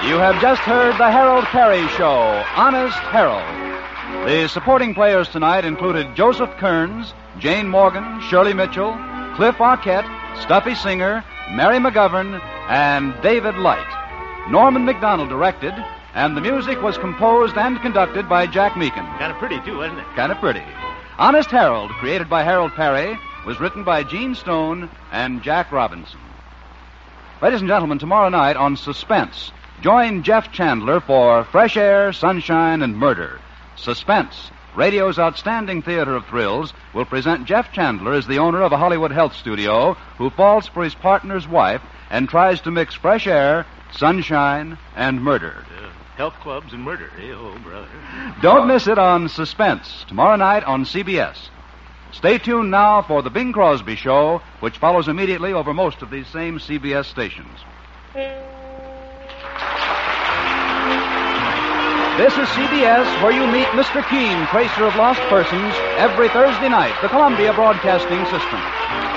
You have just heard the Harold Perry Show, Honest Harold. The supporting players tonight included Joseph Kearns, Jane Morgan, Shirley Mitchell, Cliff Arquette, Stuffy Singer, Mary McGovern, and David Light. Norman McDonald directed, and the music was composed and conducted by Jack Meakin. Kind of pretty, too, wasn't it? Kind of pretty. Honest Harold, created by Harold Perry, was written by Gene Stone and Jack Robinson. Ladies and gentlemen, tomorrow night on Suspense, join Jeff Chandler for Fresh Air, Sunshine, and Murder. Suspense, radio's outstanding theater of thrills, will present Jeff Chandler as the owner of a Hollywood health studio who falls for his partner's wife and tries to mix fresh air, sunshine, and murder. Health clubs and murder. Hey, oh, brother. Don't miss it on Suspense, tomorrow night on CBS. Stay tuned now for the Bing Crosby Show, which follows immediately over most of these same CBS stations. This is CBS, where you meet Mr. Keene, tracer of lost persons, every Thursday night, the Columbia Broadcasting System.